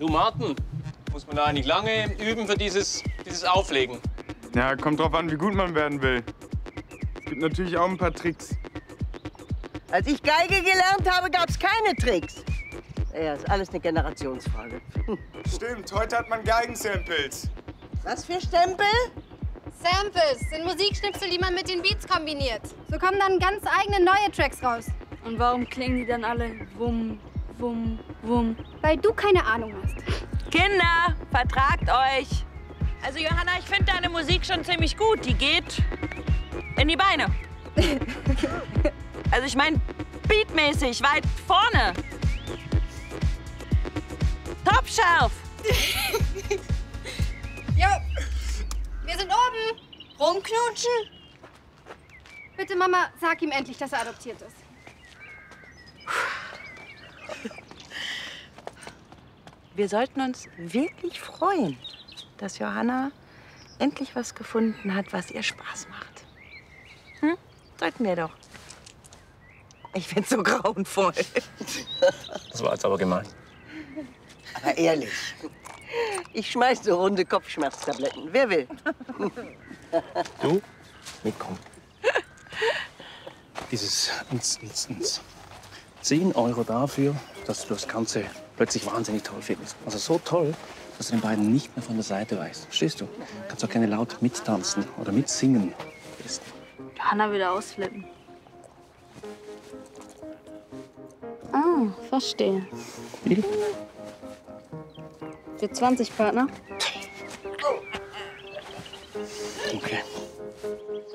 Du, Martin, muss man da eigentlich lange üben für dieses Auflegen? Ja, kommt drauf an, wie gut man werden will. Es gibt natürlich auch ein paar Tricks. Als ich Geige gelernt habe, gab es keine Tricks. Ja, ist alles eine Generationsfrage. Stimmt, heute hat man Geigensamples. Was für Stempel? Samples sind Musikschnipsel, die man mit den Beats kombiniert. So kommen dann ganz eigene neue Tracks raus. Und warum klingen die dann alle wum, wum, wum? Weil du keine Ahnung hast. Kinder, vertragt euch. Also Johanna, ich finde deine Musik schon ziemlich gut. Die geht in die Beine. Also ich meine, beatmäßig, weit vorne. Top scharf. Jo, wir sind oben. Rumknutschen? Bitte, Mama, sag ihm endlich, dass er adoptiert ist. Wir sollten uns wirklich freuen, dass Johanna endlich was gefunden hat, was ihr Spaß macht. Hm? Sollten wir doch. Ich find's so grauenvoll. Das war jetzt aber gemein. Aber ehrlich, ich schmeiß so runde Kopfschmerztabletten. Wer will? Du? Mitkommen. Dieses 10 € dafür, dass du das Ganze plötzlich wahnsinnig toll findest. Also so toll, dass du den beiden nicht mehr von der Seite weißt. Verstehst du? Kannst auch gerne laut mittanzen oder mitsingen. Johanna will ausflippen. Ah, verstehe. Wie? Für 20 Partner? Okay.